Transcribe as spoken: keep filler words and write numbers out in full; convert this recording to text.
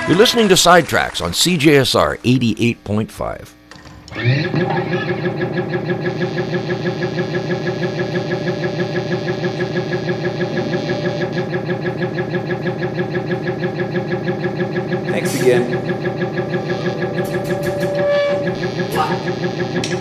You're listening to Sidetracks on C J S R eighty-eight point five. Thanks again.